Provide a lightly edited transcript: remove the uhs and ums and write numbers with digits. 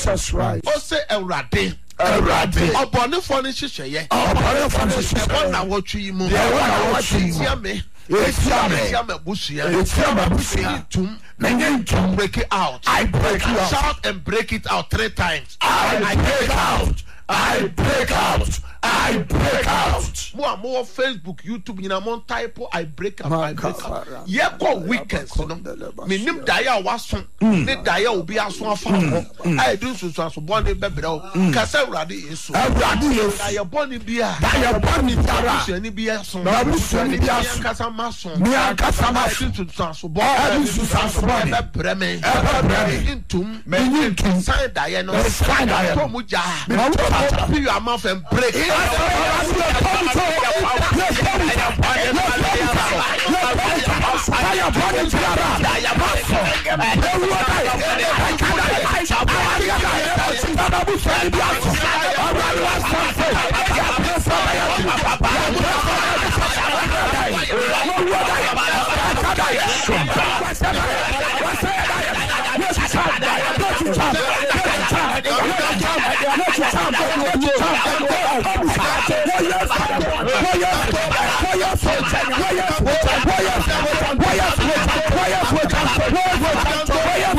Jesus Christ. O say Ewurade. Ọbọni fọni ṣiṣẹ yẹ. Ẹbọ na wọtwi yi mu. Etia me. Etia me busua. Break it out. I break you out. Shout and break it out 3 times. I break out. I break out. I break out. More Facebook, YouTube, you know, more type. I break out. I break out. Yeah, go weekends. No, me nim daya wason. Ne daya obi ason afa. I do so born the baby. Kasa radi isu. Daya born bia. Daya born biara. Ni bia son. Na busu ni bia son. Kasa mason. Mi kasa mason. So born. So born. Breme. Intum. Intum. Sign daya no. Sign daya. To muja. Open your mouth and break.